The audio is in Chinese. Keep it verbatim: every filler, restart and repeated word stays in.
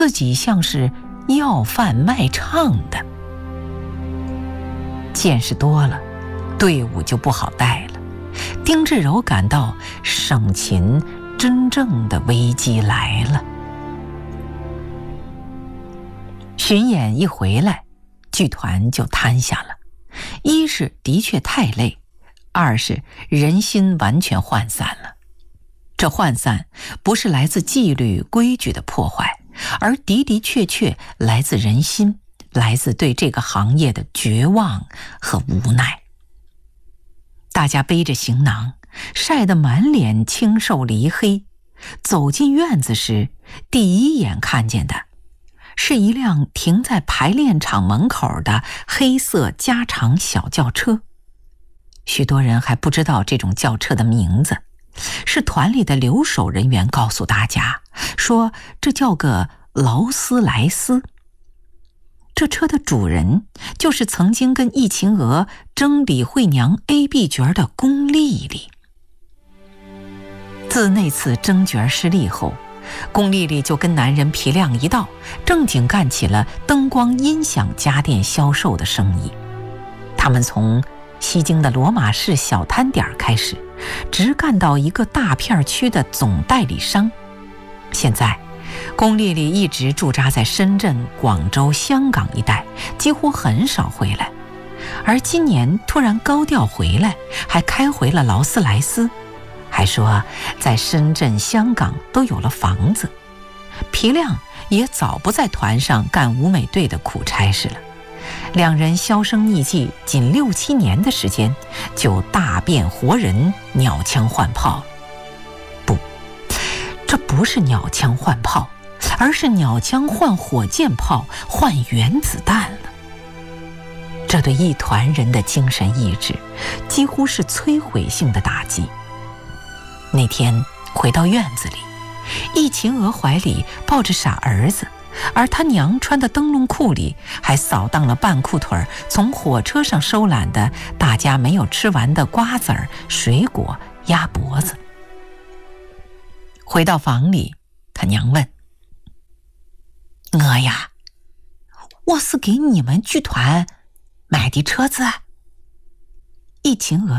自己像是要饭卖唱的。见识多了，队伍就不好带了。丁志柔感到省琴真正的危机来了。巡演一回来，剧团就瘫下了。一是的确太累，二是人心完全涣散了。这涣散不是来自纪律规矩的破坏，而的的确确来自人心，来自对这个行业的绝望和无奈。大家背着行囊，晒得满脸清瘦离黑，走进院子时，第一眼看见的是一辆停在排练场门口的黑色加长小轿车。许多人还不知道这种轿车的名字，是团里的留守人员告诉大家，说这叫个劳斯莱斯。这车的主人就是曾经跟易秦娥争李慧娘 A B 角的龚丽丽。自那次争角失利后，龚丽丽就跟男人皮亮一道，正经干起了灯光音响家电销售的生意。他们从西京的罗马市小摊点开始，直干到一个大片区的总代理商。现在龚丽丽一直驻扎在深圳、广州、香港一带，几乎很少回来。而今年突然高调回来，还开回了劳斯莱斯，还说在深圳、香港都有了房子。皮亮也早不在团上干舞美队的苦差事了。两人销声匿迹仅六七年的时间，就大变活人，鸟枪换炮。不，这不是鸟枪换炮，而是鸟枪换火箭炮，换原子弹了。这对一团人的精神意志几乎是摧毁性的打击。那天回到院子里，易秦娥怀里抱着傻儿子，而他娘穿的灯笼裤里还扫荡了半裤腿从火车上收揽的大家没有吃完的瓜子儿、水果、鸭脖子。回到房里，他娘问：“娥呀，我是给你们剧团买的车子？”易秦娥